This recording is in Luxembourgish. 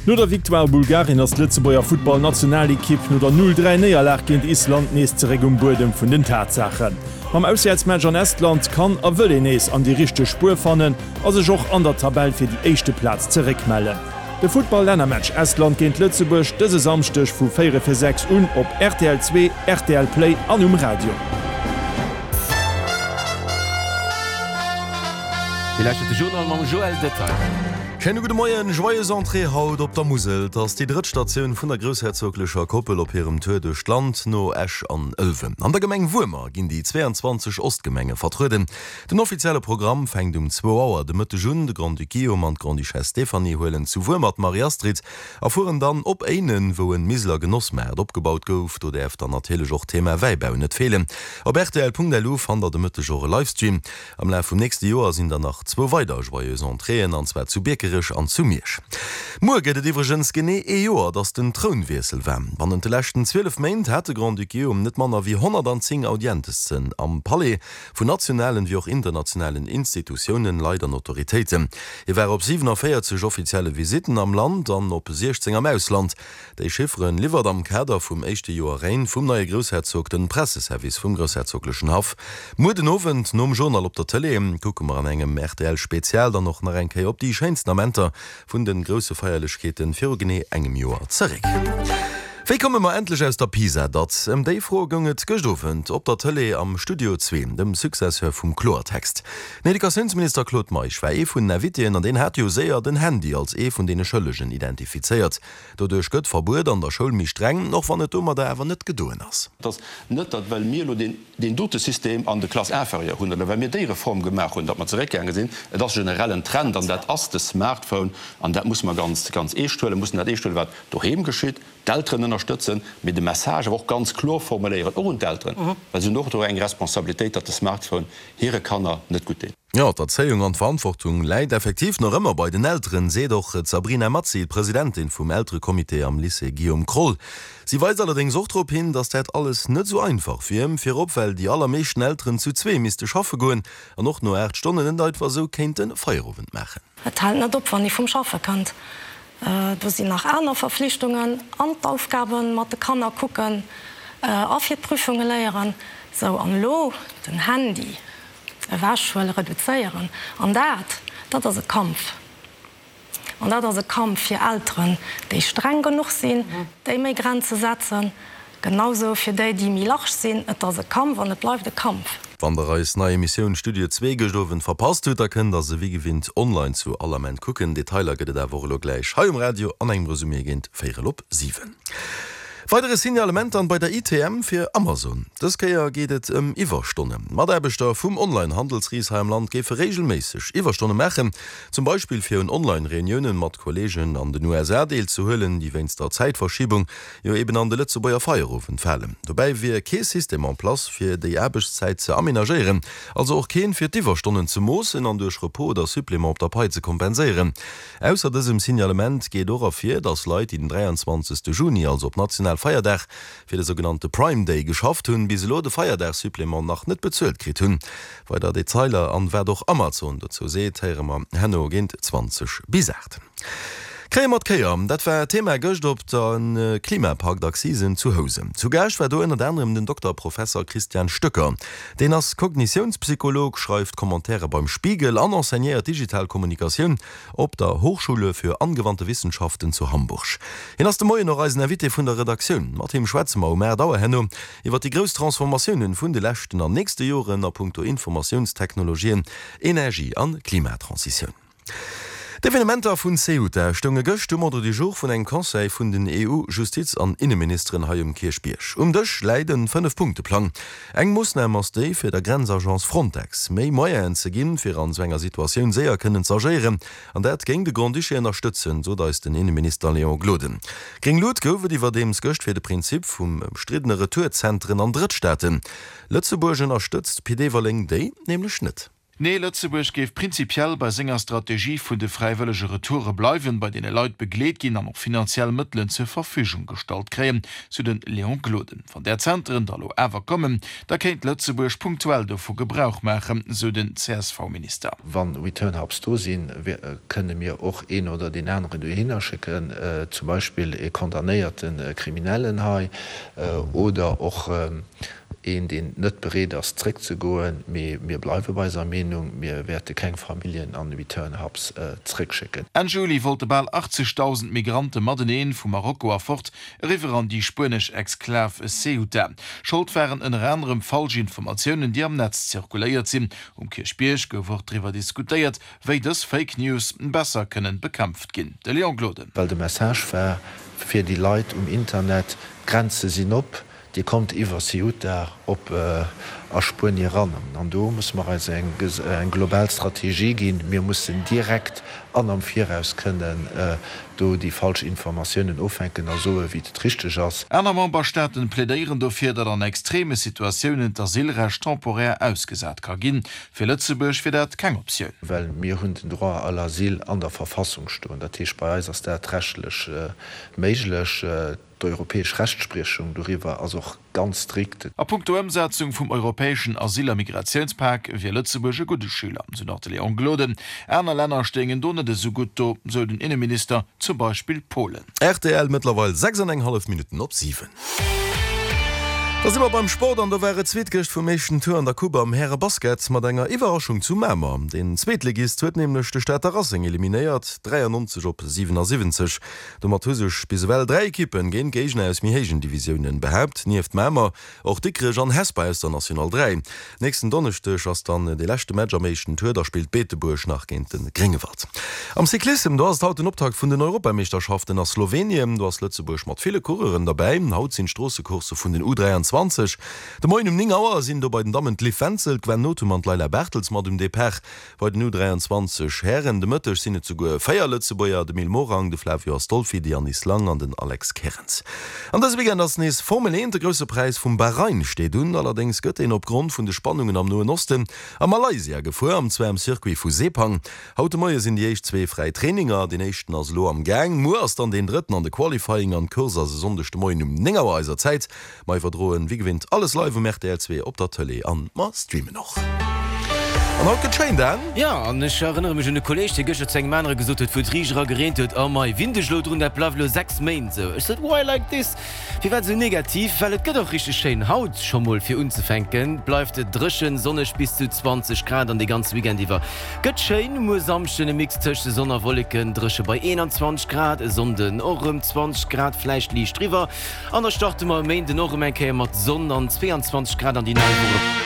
Nur der Victoire Bulgarien als Lützebauer Football-Nationalekipp nur der 0-3 Neerlag gegen Island nächste Bodem von den Tatsachen. Beim Auswärtsmatch an Estland kann will nees an die richtige Spur fannen, also auch an der Tabelle für die erste Platz zurückmelden. Der Football-Ländermatch Estland gegen Lützeburg diese Samstag von 4:06 Uhr auf RTL 2, RTL Play an Radio. Vielleicht hat der Journal Joel Detail. Keine gute Morgen, joyeux Entrée haut op der Musel, das die Drittstation vun der großherzoglicher Koppel op ihrem Tür durch Land no Esch an Ölven. An der Gemeng Wumer ginn die 22 Ostgemenge vertröden. Den offizielle Programm fängt 2 Uhr de Mitte Jun de Grand Guillaume und Grand Duchesse Stephanie holen zu Wumer Maria Street, erfuhren dann op einen, wo ein Misler Genossmärt opgebaut gouf, oder eft dann natürlich auch Thema Weibau net fehlen. Op RTL.delu fand der Mitte Jore Livestream. Am Lauf vom nächsten Jahr sind danach 2 weiter joyeux Entreen, an zwar zu Birke an zu mirsch. Morgen de Divergenz gene Joer, dats den Thronwesel wärm. Wann den lechten 12 Mainint hat Grand Guillaume net manner wie 110 Audientessen am Palais vun nationalen wie auch internationalen Institutionen leider Autoritäten. Iwer op 47 offizielle Visiten am Land, an op 16 am Ausland. Dei Schifferen liefert am Kader vum 1. Joer rein vum neue Großherzog den Presseservice vum Großherzoglichen Haf. Muden Ofent nom Journal op der Tele, gucke mar an engem RTL spezial dann noch nach enke op die scheinsten vun den grosse Feierlichkeiten fir gene engem Joer zerrik. Wie kommen wir endlich aus der Pisa, dat déi Frogunget gestoffend op der Tele am Studio 2, dem Successeur vum Chlortext. Edukationsminister Claude Meich war vun Navitien an den hat jo séier den Handy als vun dene Schëllegen identifiziert. Dodurch gëtt Verbot an der Schul mi streng, noch wann net dummer der ewer net gedoen ass. Das net dat well mir den Dotesystem an de Klasse Äferier hun, wenn mir de Reform gemacht hun, dat man zereckgänge sinn, dat generellen Trend an dat ass de Smartphone, an dat muss man ganz eestelle, muss dat eestelle wat doheem geschitt, d'Eltern unterstützen, mit de Message auch ganz klar formulieren und Eltern, weil sie noch eng Responsabilität, dat de Smartphone here kann er net gut den. Ja, d'Erzählung an Verantwortung leiit effektiv noch immer bei den Älteren, se doch Sabrina Mazzi, Präsidentin vom Älterekomitee am Lycée Guillaume Kroll. Sie weist allerdings auch darauf hin, dass das alles nicht so einfach für Opfäll die allermeisten Älteren zu 2 müsste schaffen gehen und noch nur 8 Stunden in der etwa so könnten Feierabend machen. Es hält nicht ab, wenn ich vom Schaffen kann. Du sind nach einer Verpflichtungen, Amtaufgaben, mit den Kindern gucken, auf die Prüfungen lehren, so an Lo, den Handy, Waschschule reduzieren. Und das ist ein Kampf. Und das ist ein Kampf für Eltern, die streng genug sind, die mehr Grenzen setzen. Genauso für die mehr lach sind, das ist ein Kampf und es bleibt ein Kampf. Wann der als neue Mission Studio 2 gestoven verpasst huet, können dass se wie gewinnt online zu Allament gucken. Detailer gët der wo gleich He Radio an eng Resumé ginint 4:07. Weitere Signalement an bei der ITM für Amazon. Das geht Iwerstunde. Maderbeter vum Online-Handelsriesheimland gefe regelmäßig Iwerstunde machen, zum Beispiel für Online-Reunionen mat Kollegen an den USA-Deel zu hüllen, die wenn's der Zeitverschiebung jo eben an de Lützebauer Feierrufen fallen. Dabei wir Keesystem an Platz für die Erbeszeit zu aménagieren, also auch kein für Iwerstunden zu mossen an durch Repos oder Supplement op der Pai zu kompensieren. Außer diesem Signalement geht auch dafür, dass Leute den 23. Juni, also op national Feierdach für den sogenannte Prime Day geschafft hun, bis lo de Feierdach-Supplement nach net bezahlt krit hun. Weil der Detailer an wer doch Amazon dazu seht, Herrmann Hanno ginnt 20 bis 8. Krämer Keier, dat war Thema gocht op den Klimapark d'Axisen zu Hause. Zu Gast war do unter anderem den Dr. Professor Christian Stöcker. Den als Kognitionspsycholog schreibt Kommentare beim Spiegel an enseigniert Digitalkommunikation op der Hochschule für angewandte Wissenschaften zu Hamburg. In as dem Moien noch Reisen erwitte vun der Redaktion, Martin Schwetzmer Mer Dauerhenno, iwwer die grös Transformationen vun de Lächten an nächste Joren a puncto Informationstechnologien, Energie an Klimatransition. D'Evenementer vun Ceuta stonge gëcht oder die Jour vun eng Konseil vun den EU-Justiz- an Innenministerin Hayum Kirschbiersch. Dëch leiden 5-Punkte-Plan. Eng muss nemmers déi fir der Grenzagenz Frontex méi Meier en ze ginn fir an zwénger Situationun séier kënnen zergéieren, an dat géng de Grundische ënnerstëtzen, so da is den Innenminister Leon Gloden. Geng Lot goufet iwwer dems gëcht fir de Prinzip vum umstrittene Retourzentren an Drittstaaten. Lützeburg ënnerstëtzt PD Walling déi nemlech net. Nee, Lützeburg geft prinzipiell bei senger Strategie vun de freiwillige Retoure bleiwen, bei denen Leute begleet gin an noch finanziell Mitteln zur Verfügung gestalt kreen, zu den Leon Gloden. Von der Zentren da lo ever kommen, da kennt Lützeburg punktuell davor Gebrauch machen, so den CSV-Minister. Wann Return-Hubs do sinn, können mir auch een oder den anderen hinschicken, zum Beispiel e kondamnéierten Kriminellen hai oder auch den net berät astrick zu goen, mir bleiwe bei seiner Meinung, mir werde kein Familien an Return-Hubs zurückschicken. En Juli wollte bald 80.000 Migranten Madeneen vu Marokko fort, river an die spanisch Exklave Ceuta. Schuld wären in anderem falsche Informationen, die am Netz zirkuliert sind. Kirchbierg gewur darüber diskutiert, wie das Fake News besser können bekämpft gehen. Der Leon Gloden. Weil der Message war für die Leute im Internet, Grenzen sind op, die kommt iwwer Ceuta op a Spanier ran. An do muss man als eng global Strategie gin. Wir mussssen direkt an am Viraus können do die falsche Informationen ofennken so wie het richtig ass. Äner Memberstaaten plädeieren dofir, dat an extreme Situationen der Asylrecht temporär ausgesat kann gin. Für Lützeburg fir dat keine Option. Weil mir hunn den Droit à l'Asyl an der Verfassung sto. Dat bei ass der rechtlech méiglech die europäische Rechtsprechung darüber also auch ganz strikt. A Punkt der Umsetzung vom europäischen Asyl- und Migrationspakt wie Lützeburger gute Schüler, so nach Leon Gloden. Äner Länder stehen ohne de so gut do, so den Innenminister, zum Beispiel Polen. RTL mittlerweile 6,5 Minuten op 7. Das immer beim Sport an der wäre Zweetgecht Formation Tour an der Kuba am Herre Basket mat enger Überraschung zu Mämer. Den Zweetligist huet nämlich de Städter Rassing eliminiert 93 op 77. Du mat bis well 3 Kippen gen Gegner aus Mihagen Divisionen behaupt, nieft Mämer auch dickere Jean Hesper aus der National 3. Nächsten Donnerstag ass dann de lechte Majormation Tour, da spielt Beteburg nach Genten Gringewart. Am Cyklism du hast haut den Optag vun den Europameisterschaften nach Slowenien, du hast Lützeburg mat viele Kureren dabei, haut sind Strassekurse vun den U23. De Moin Ningauer sind do bei den Damen Liefenzel, Gwen Notumant Leila Bertels mat dem Depech bei den U23 Herren de Mëttech sinne zu goe Feierlötzebäier, de Mil Morang, de Flavio Astolfi, die an Islang an den Alex Kerrens. An das wegen das nees Formel 1 der grösse Preis vum Bahrain steht un, allerdings gëtt en opgrund vun de Spannungen am Noen Osten a Malaysia gefu am 2 am Circuit vu Sepang. Haute Moier sind die 2 freie Traininger, den echten as Lo am Gang, Mo ass dann den dritten an de Qualifying an Kurser se sondechte Moin Ningauer eiser Zeit, mei verdroen wie gewinnt alles live um RTL2 op der Tele an ma streamen noch. Ja, an ich erinnere mich eine Kolleg die Göche zeng Männer gesucht hat, für Triegerer geredet hat, oh mein Windeschlot und der Plavlo 6 Main so. Ich said, why like this? Wie war so negativ? Weil es geht auch richtig schön Haut schon mal für uns zu fänken. Bleibt drischen, sonnig bis zu 20 Grad an die ganze Weekend über. Geht schön, muss samstag ein Mix zwischen Sonnenwolken, drische bei 21 Grad, Sonden auch 20 Grad, Fleisch liegt drüber. Anders starten wir am Ende noch ein Kehr mit Sonne an 22 Grad an die Nacht.